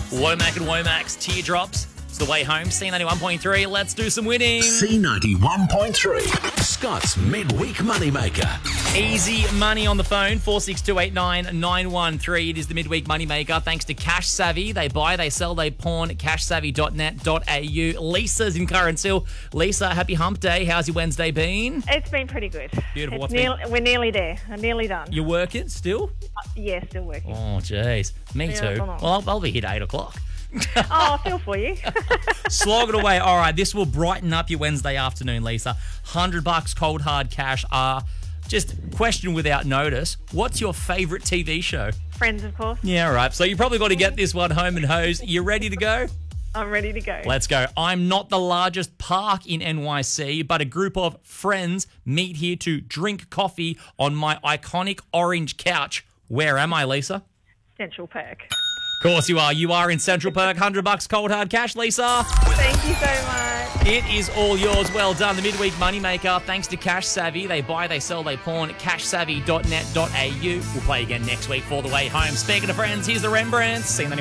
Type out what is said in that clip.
Womack and Womack's Teardrops. It's the way home. C91.3. Let's do some winning. C91.3. Scott's Midweek Moneymaker. Easy money on the phone, 46289 It is the Midweek Moneymaker thanks to Cash Savvy. They buy, they sell, they pawn. cashsavvy.net.au. Lisa's in Currents Hill. Lisa, happy hump day. How's your Wednesday been? It's been pretty good. Beautiful. We're nearly there. I'm nearly done. You're working still? Yeah, still working. Oh, jeez. Me Yeah, too. come on. Well, I'll be here at 8 o'clock. Oh, I feel for you. Slog it away. All right, this will brighten up your Wednesday afternoon, Lisa. $100 cold hard cash. Just question without notice. What's your favourite TV show? Friends, of course. Yeah, right. So you probably got to get this one home and hose. You ready to go? I'm ready to go. Let's go. I'm not the largest park in NYC, but a group of friends meet here to drink coffee on my iconic orange couch. Where am I, Lisa? Central Perk. Of course you are. You are in Central Perk. $100 cold hard cash, Lisa. Thank you so much. It is all yours. Well done. The Midweek Moneymaker, thanks to Cash Savvy. They buy, they sell, they pawn. cashsavvy.net.au. We'll play again next week for the way home. Speaking of friends, here's the Rembrandts. See you